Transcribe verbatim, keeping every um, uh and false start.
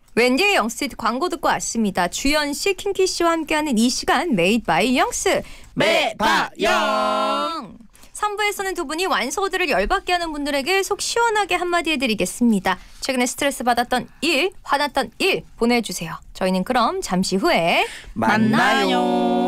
웬디의 영스트리트 광고 듣고 왔습니다. 주연 씨, 킹키 씨와 함께하는 이 시간 메이드 바이 영스 매바영. 삼 부에서는 두 분이 완소들을 열받게 하는 분들에게 속 시원하게 한마디 해드리겠습니다. 최근에 스트레스 받았던 일, 화났던 일 보내주세요. 저희는 그럼 잠시 후에 만나요.